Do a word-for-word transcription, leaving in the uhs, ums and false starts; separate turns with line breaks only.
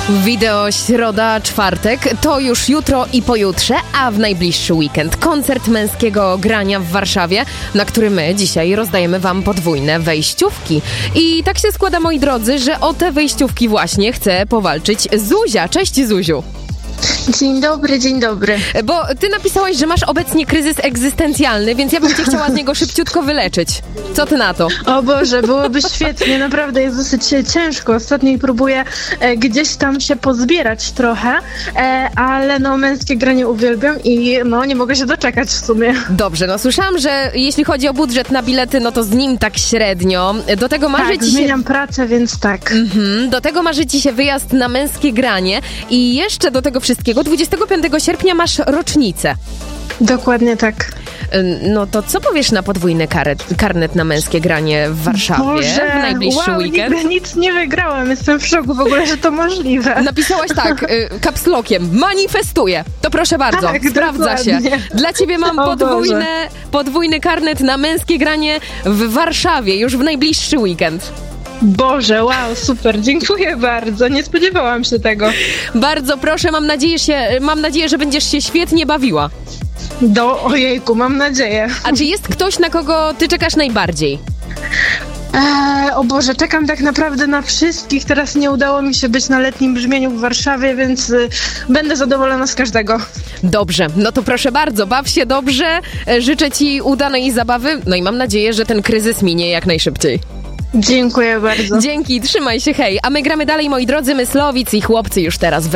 Wideo środa, czwartek, to już jutro i pojutrze, a w najbliższy weekend koncert męskiego grania w Warszawie, na który my dzisiaj rozdajemy wam podwójne wejściówki. I tak się składa, moi drodzy, że o te wejściówki właśnie chce powalczyć Zuzia. Cześć, Zuziu.
Dzień dobry, dzień dobry.
Bo ty napisałaś, że masz obecnie kryzys egzystencjalny, więc ja bym cię chciała z niego szybciutko wyleczyć. Co ty na to?
O Boże, byłoby świetnie, naprawdę jest dosyć ciężko. Ostatnio próbuję e, gdzieś tam się pozbierać trochę, e, ale no męskie granie uwielbiam i no nie mogę się doczekać w sumie.
Dobrze, no słyszałam, że jeśli chodzi o budżet na bilety, no to z nim tak średnio. Do tego marzy
tak,
ci się...
zmieniam pracę, więc tak.
Mhm, do tego marzy ci się wyjazd na męskie granie i jeszcze do tego wszystkiego dwudziestego piątego sierpnia masz rocznicę.
Dokładnie tak.
No to co powiesz na podwójny karet, karnet na męskie granie w Warszawie
Boże,
w najbliższy
wow,
weekend?
Nigdy nic nie wygrałam, jestem w szoku w ogóle, że to możliwe.
Napisałaś tak, y, kapslokiem, manifestuję. To proszę bardzo,
tak,
sprawdza
dokładnie.
się. Dla ciebie mam podwójne, podwójny karnet na męskie granie w Warszawie już w najbliższy weekend.
Boże, wow, super, dziękuję bardzo, nie spodziewałam się tego.
Bardzo proszę, mam nadzieję, się, mam nadzieję, że będziesz się świetnie bawiła.
Do, ojejku, mam nadzieję.
A czy jest ktoś, na kogo ty czekasz najbardziej?
Eee, o Boże, czekam tak naprawdę na wszystkich. Teraz nie udało mi się być na letnim brzmieniu w Warszawie, więc y, będę zadowolona z każdego.
Dobrze, no to proszę bardzo, baw się dobrze, życzę ci udanej zabawy, no i mam nadzieję, że ten kryzys minie jak najszybciej.
Dziękuję bardzo.
Dzięki, trzymaj się, hej. A my gramy dalej, moi drodzy, Myslowic i chłopcy już teraz w